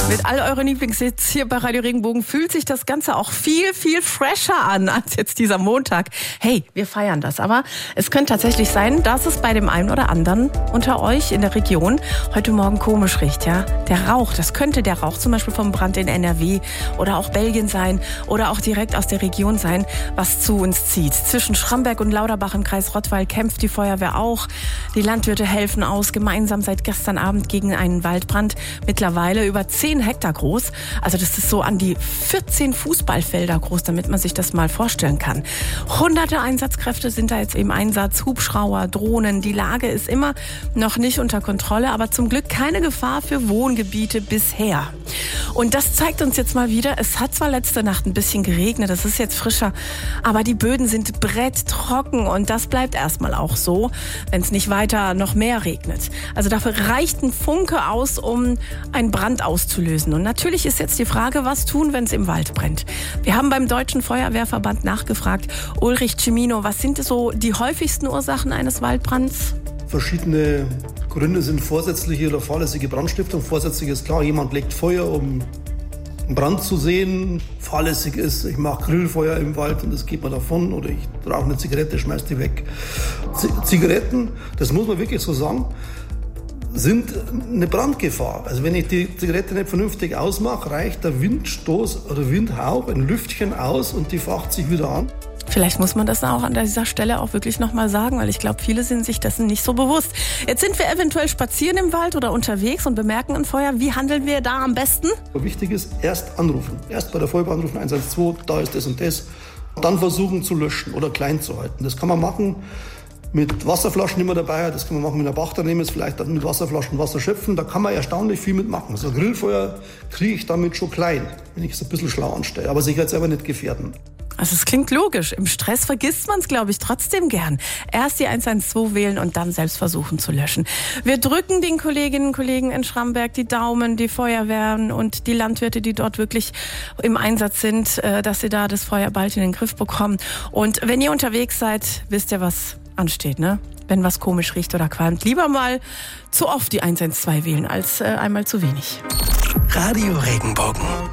Mit all euren Lieblingshits hier bei Radio Regenbogen fühlt sich das Ganze auch viel, viel fresher an als jetzt dieser Montag. Hey, wir feiern das. Aber es könnte tatsächlich sein, dass es bei dem einen oder anderen unter euch in der Region heute Morgen komisch riecht. Ja? Der Rauch, das könnte der Rauch zum Beispiel vom Brand in NRW oder auch Belgien sein oder auch direkt aus der Region sein, was zu uns zieht. Zwischen Schramberg und Lauterbach im Kreis Rottweil kämpft die Feuerwehr auch. Die Landwirte helfen aus, gemeinsam seit gestern Abend gegen einen Waldbrand. Mittlerweile über 10 Hektar groß. Also das ist so an die 14 Fußballfelder groß, damit man sich das mal vorstellen kann. Hunderte Einsatzkräfte sind da jetzt im Einsatz, Hubschrauber, Drohnen. Die Lage ist immer noch nicht unter Kontrolle, aber zum Glück keine Gefahr für Wohngebiete bisher. Und das zeigt uns jetzt mal wieder, es hat zwar letzte Nacht ein bisschen geregnet, das ist jetzt frischer, aber die Böden sind bretttrocken und das bleibt erstmal auch so, wenn es nicht weiter noch mehr regnet. Also dafür reicht ein Funke aus, um einen Brand auszulösen. Und natürlich ist jetzt die Frage, was tun, wenn es im Wald brennt? Wir haben beim Deutschen Feuerwehrverband nachgefragt. Ulrich Cimino, was sind so die häufigsten Ursachen eines Waldbrands? Verschiedene Gründe sind vorsätzliche oder fahrlässige Brandstiftung. Vorsätzlich ist klar, jemand legt Feuer, um einen Brand zu sehen. Fahrlässig ist, ich mache Grillfeuer im Wald und das geht mir davon. Oder ich rauche eine Zigarette, schmeiß die weg. Zigaretten, das muss man wirklich so sagen, sind eine Brandgefahr. Also wenn ich die Zigarette nicht vernünftig ausmache, reicht der Windstoß oder Windhauch ein Lüftchen aus und die facht sich wieder an. Vielleicht muss man das auch an dieser Stelle auch wirklich nochmal sagen, weil ich glaube, viele sind sich dessen nicht so bewusst. Jetzt sind wir eventuell spazieren im Wald oder unterwegs und bemerken ein Feuer. Wie handeln wir da am besten? Wichtig ist, erst anrufen. Erst bei der Feuerwehr anrufen, 112, da ist das und das. Dann versuchen zu löschen oder klein zu halten. Das kann man machen mit Wasserflaschen, die man dabei hat. Das kann man machen mit einer Bachternehmen, vielleicht mit Wasserflaschen Wasser schöpfen. Da kann man erstaunlich viel mitmachen. So ein Grillfeuer kriege ich damit schon klein, wenn ich es ein bisschen schlau anstelle. Aber sich halt selber nicht gefährden. Also es klingt logisch. Im Stress vergisst man es, glaube ich, trotzdem gern. Erst die 112 wählen und dann selbst versuchen zu löschen. Wir drücken den Kolleginnen und Kollegen in Schramberg die Daumen, die Feuerwehren und die Landwirte, die dort wirklich im Einsatz sind, dass sie da das Feuer bald in den Griff bekommen. Und wenn ihr unterwegs seid, wisst ihr, was ansteht, ne? Wenn was komisch riecht oder qualmt, lieber mal zu oft die 112 wählen als einmal zu wenig. Radio Regenbogen.